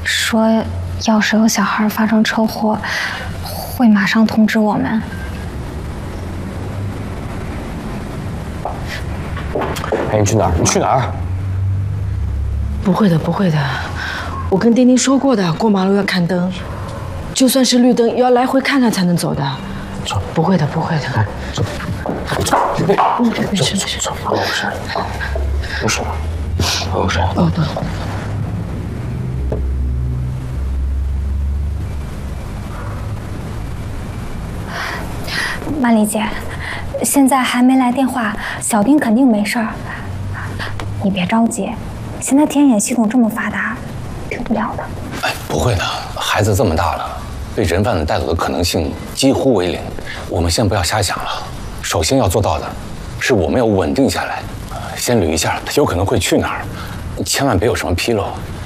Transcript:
说要是有小孩发生车祸，会马上通知我们。 哎，你去哪儿？你去哪儿？ 不会的，不会的，我跟丁丁说过的，过马路要看灯，就算是绿灯，也要来回看看才能走的。 走， 不会的，不会的。 走，走，没事没事，走，没事啊，没事，没事。 哦，对。 曼丽姐，现在还没来电话，小丁肯定没事儿。你别着急，现在天眼系统这么发达，停不了的。 哎，不会的，孩子这么大了，被人贩子带走的可能性几乎为零。我们先不要瞎想了，首先要做到的，是我们要稳定下来，先捋一下他有可能会去哪儿，千万别有什么纰漏。